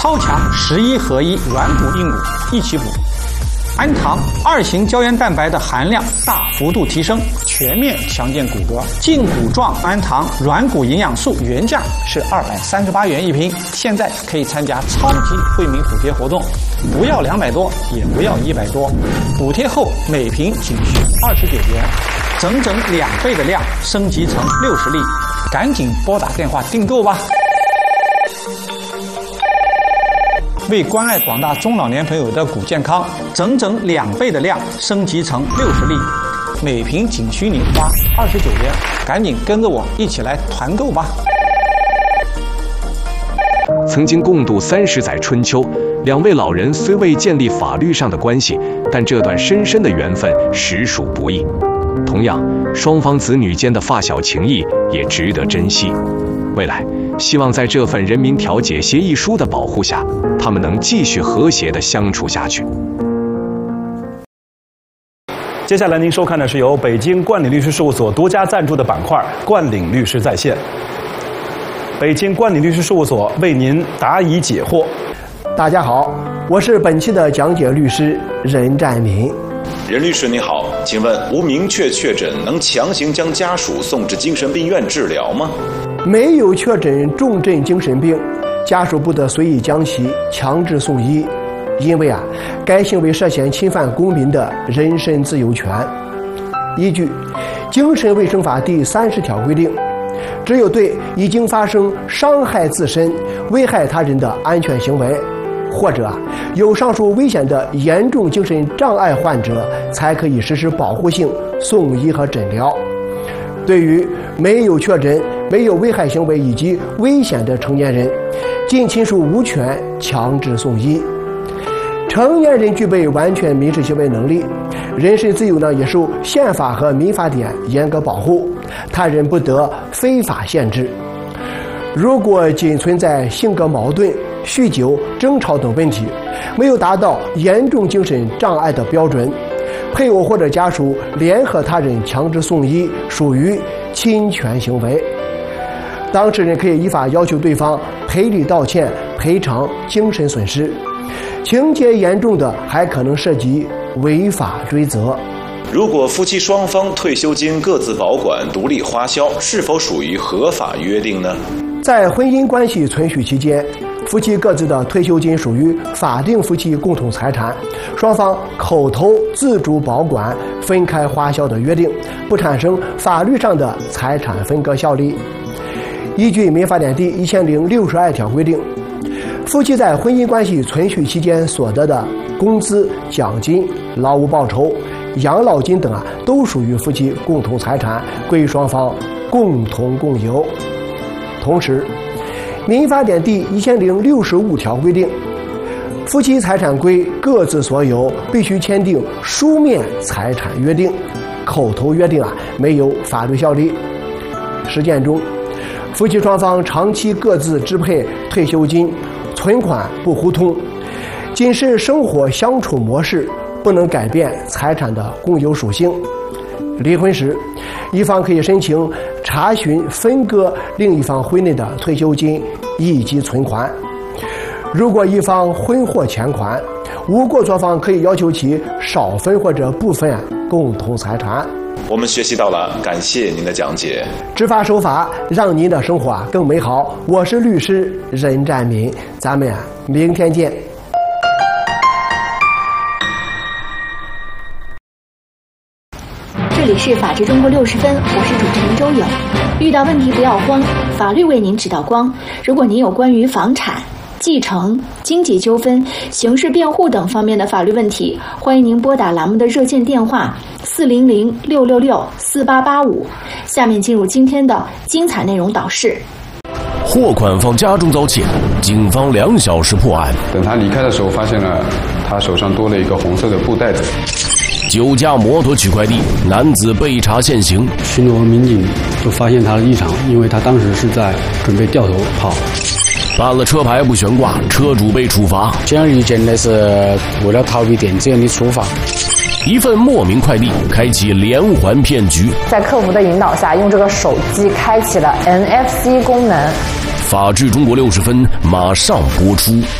超强11合1软骨硬骨一起补。氨糖2型胶原蛋白的含量大幅度提升，全面强健骨骼。净骨状氨糖软骨营养素原价是238元一瓶，现在可以参加超级惠民补贴活动，不要200多，也不要100多，补贴后每瓶仅需29元，整整2倍的量升级成60粒，赶紧拨打电话订购吧。为关爱广大中老年朋友的骨健康，整整2倍的量升级成60粒，每瓶仅需您花29元，赶紧跟着我一起来团购吧。 曾经共度30载春秋，两位老人虽未建立法律上的关系，但这段深深的缘分实属不易。同样，双方子女间的发小情谊也值得珍惜。未来，希望在这份人民调解协议书的保护下，他们能继续和谐地相处下去。 接下来您收看的是由北京冠岭律师事务所独家赞助的板块“冠岭律师在线”。北京冠岭律师事务所为您答疑解惑。 大家好，我是本期的讲解律师任占民。 任律师你好，请问无明确确诊能强行将家属送至精神病院治疗吗？ 没有确诊重症精神病，家属不得随意将其强制送医，因为该行为涉嫌侵犯公民的人身自由权。依据《精神卫生法》第30条规定，只有对已经发生伤害自身、危害他人的安全行为，或者有上述危险的严重精神障碍患者，才可以实施保护性送医和诊疗。对于没有确诊、没有危害行为以及危险的成年人，近亲属无权强制送医。成年人具备完全民事行为能力，人身自由也受宪法和民法典严格保护，他人不得非法限制。如果仅存在性格矛盾、酗酒、争吵等问题，没有达到严重精神障碍的标准，配偶或者家属联合他人强制送医，属于侵权行为。当事人可以依法要求对方赔礼道歉、赔偿精神损失，情节严重的还可能涉及违法追责。 如果夫妻双方退休金各自保管、独立花销，是否属于合法约定呢？ 在婚姻关系存续期间，夫妻各自的退休金属于法定夫妻共同财产，双方口头自主保管、分开花销的约定，不产生法律上的财产分割效力。依据民法典第1062条规定，夫妻在婚姻关系存续期间所得的工资、奖金、劳务报酬、养老金等都属于夫妻共同财产，归双方共同共有。同时，民法典第1065条规定，夫妻财产归各自所有，必须签订书面财产约定，口头约定没有法律效力。实践中，夫妻双方长期各自支配退休金，存款不互通，仅是生活相处模式，不能改变财产的共有属性。离婚时，一方可以申请查询分割另一方婚内的退休金以及存款。如果一方婚获钱款，无过错方可以要求其少分或者部分共同财产。 我们学习到了，感谢您的讲解。 执法守法，让您的生活更美好。我是律师任占民，咱们明天见。 这里是法治中国60分，我是主持人周颖。遇到问题不要慌，法律为您指导光。如果您有关于房产、继承、经济纠纷、刑事辩护等方面的法律问题，欢迎您拨打栏目的热线电话400-666-4885。下面进入今天的精彩内容导视。 货款方家中遭窃，警方2小时破案。 等他离开的时候，发现了他手上多了一个红色的布袋子。 酒驾摩托取快递，男子被查现行。 巡逻民警就发现他的异常，因为他当时是在准备掉头跑。 办了车牌不悬挂，车主被处罚。 显而易见的是为了逃避电子烟的处罚。 一份莫名快递开启连环骗局， 在客服的引导下，用这个手机开启了 NFC 功能。 法治中国60分马上播出。